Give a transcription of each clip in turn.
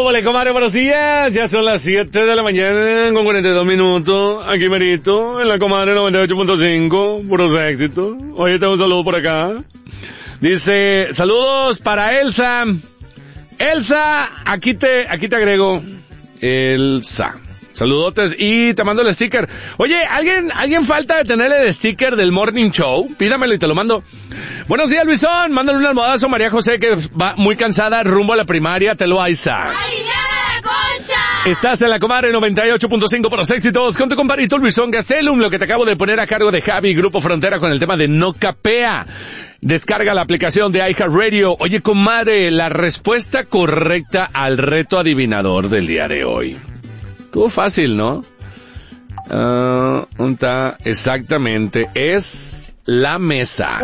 Hola, comadre, buenos días. Ya son las 7 de la mañana con 42 minutos. Aquí merito, en la comadre 98.5. Puros éxitos. Oye, tengo un saludo por acá. Dice, saludos para Elsa. Elsa, aquí te agrego. Elsa. Saludotes y te mando el sticker. Oye, ¿alguien falta de tener el sticker del Morning Show? Pídamelo y te lo mando. Buenos días, Luisón. Mándale un almohadazo a María José, que va muy cansada rumbo a la primaria. Te lo aiza. Estás en la comadre 98.5 por los éxitos con tu compadrito Luisón Gastelum, lo que te acabo de poner a cargo de Javi Grupo Frontera con el tema de No Capea. Descarga la aplicación de iHeartRadio. Oye, comadre, la respuesta correcta al reto adivinador del día de hoy. Estuvo fácil, ¿no? Exactamente, es la mesa.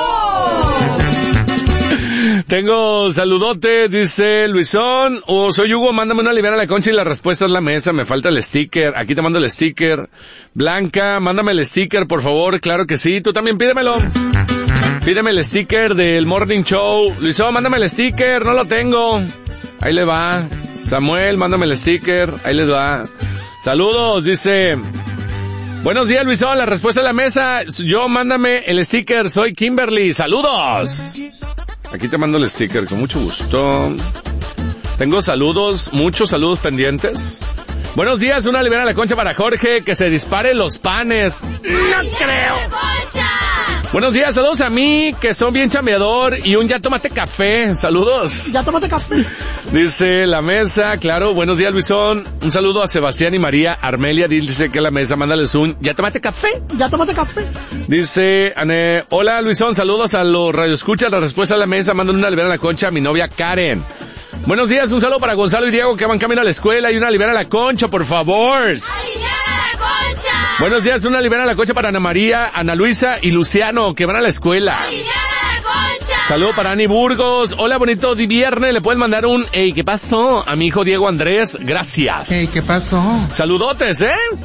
Tengo saludotes, dice Luisón, soy Hugo, mándame una libera a la concha y la respuesta es la mesa, me falta el sticker, aquí te mando el sticker. Blanca, mándame el sticker, por favor, claro que sí, tú también pídemelo. Pídeme el sticker del Morning Show. Luisón, mándame el sticker, no lo tengo. Ahí le va. Samuel, mándame el sticker, ahí les va. Saludos, dice... Buenos días, Luisón, la respuesta es la mesa. Yo, mándame el sticker, soy Kimberly. ¡Saludos! Aquí te mando el sticker, con mucho gusto. Tengo saludos, muchos saludos pendientes. Buenos días, una libera a la concha para Jorge, que se dispare los panes. No creo. Buenos días, saludos a mí, que son bien chambeador, y un ya tómate café. Saludos. Ya tómate café. Dice la mesa, claro, buenos días, Luisón. Un saludo a Sebastián y María. Armelia dice que la mesa, mándales un ya tómate café. Ya tómate café. Dice Ané, hola, Luisón, saludos a los radioescuchas. La respuesta a la mesa, mándale una libera a la concha a mi novia Karen. Buenos días, un saludo para Gonzalo y Diego que van camino a la escuela y una libera a la concha, por favor. ¡Libera a la concha! Buenos días, una libera a la concha para Ana María, Ana Luisa y Luciano que van a la escuela. ¡Libera a la concha! Saludo para Ani Burgos. Hola, bonito viernes, le puedes mandar un ey, ¿qué pasó? A mi hijo Diego Andrés, gracias. Ey, ¿qué pasó? Saludotes,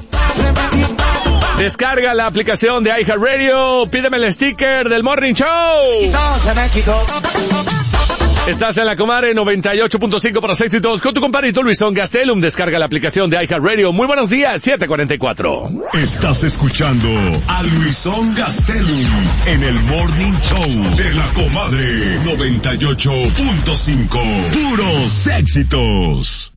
Descarga la aplicación de iHeartRadio, pídeme el sticker del Morning Show. Estás en la comadre 98.5 por los éxitos con tu compadrito Luisón Gastelum. Descarga la aplicación de iHeartRadio. Muy buenos días, 7:44. Estás escuchando a Luisón Gastelum en el Morning Show de la comadre 98.5. Puros éxitos.